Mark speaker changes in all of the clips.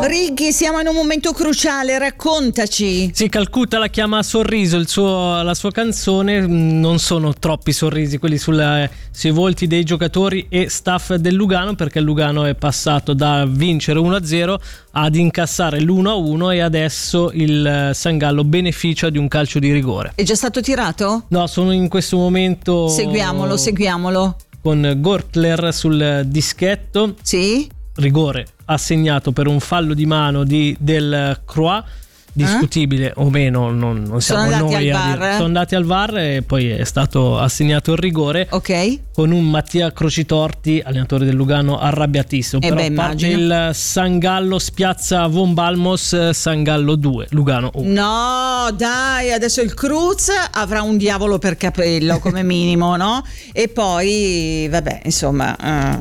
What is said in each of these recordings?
Speaker 1: Righi, siamo in un momento cruciale, raccontaci.
Speaker 2: Sì, Calcutta la chiama Sorriso, la sua canzone. Non sono troppi sorrisi quelli sui volti dei giocatori e staff del Lugano, perché il Lugano è passato da vincere 1-0 ad incassare l'1-1 e adesso il San Gallo beneficia di un calcio di rigore.
Speaker 1: È già stato tirato?
Speaker 2: No, sono in questo momento.
Speaker 1: Seguiamolo.
Speaker 2: Con Gortler sul dischetto.
Speaker 1: Sì.
Speaker 2: Rigore assegnato per un fallo di mano di Delcroix, discutibile o meno, non siamo noi a dire. Sono andati al VAR e poi è stato assegnato il rigore,
Speaker 1: ok, con
Speaker 2: un Mattia Crocitorti, allenatore del Lugano, arrabbiatissimo. Però parte il San Gallo, spiazza Von Balmos, San Gallo 2, Lugano 1.
Speaker 1: No dai, adesso il Cruz avrà un diavolo per capello come minimo, no? E poi vabbè, insomma,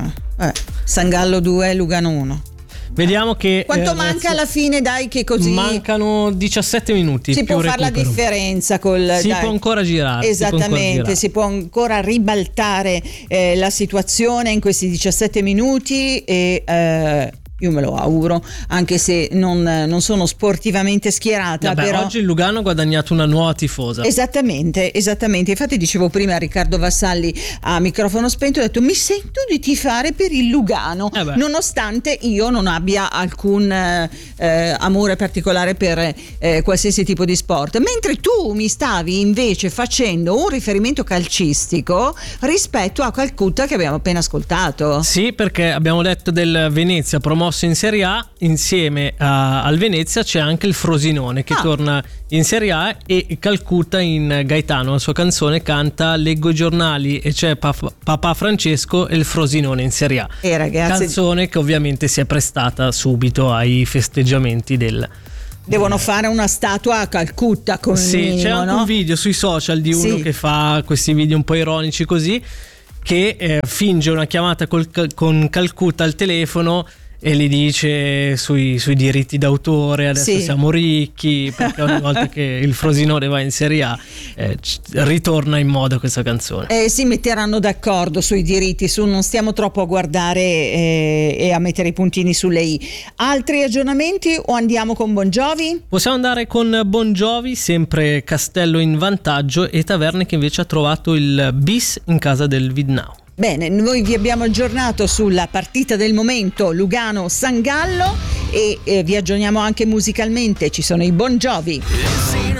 Speaker 1: San Gallo 2, Lugano 1.
Speaker 2: Vediamo che
Speaker 1: quanto manca alla fine, dai, che così
Speaker 2: mancano 17 minuti.
Speaker 1: Si può fare la differenza può
Speaker 2: ancora girare.
Speaker 1: Esattamente, si può ancora ribaltare la situazione in questi 17 minuti e io me lo auguro, anche se non sono sportivamente schierata. Però
Speaker 2: oggi il Lugano ha guadagnato una nuova tifosa.
Speaker 1: Esattamente. Infatti dicevo prima a Riccardo Vassalli a microfono spento, ho detto mi sento di tifare per il Lugano, nonostante io non abbia alcun amore particolare per qualsiasi tipo di sport, mentre tu mi stavi invece facendo un riferimento calcistico rispetto a Calcutta che abbiamo appena ascoltato.
Speaker 2: Sì, perché abbiamo detto del Venezia promosso in Serie A. Insieme al Venezia c'è anche il Frosinone che torna in Serie A, e Calcutta in Gaetano, la sua canzone, canta leggo i giornali e c'è papà Francesco e il Frosinone in Serie A.
Speaker 1: Ragazzi,
Speaker 2: canzone che ovviamente si è prestata subito ai festeggiamenti
Speaker 1: devono fare una statua a Calcutta come minimo,
Speaker 2: c'è anche
Speaker 1: un
Speaker 2: video sui social di uno che fa questi video un po' ironici così, che finge una chiamata con Calcutta al telefono e gli dice sui diritti d'autore adesso siamo ricchi, perché ogni volta che il Frosinone va in Serie A ritorna in moda questa canzone.
Speaker 1: Si metteranno d'accordo sui diritti, non stiamo troppo a guardare e a mettere i puntini sulle i. Altri aggiornamenti o andiamo con Bon Jovi?
Speaker 2: Possiamo andare con Bon Jovi, sempre Castello in vantaggio e Taverne che invece ha trovato il bis in casa del Vidnau.
Speaker 1: Bene, noi vi abbiamo aggiornato sulla partita del momento Lugano-San Gallo e vi aggiorniamo anche musicalmente, ci sono i Bon Jovi.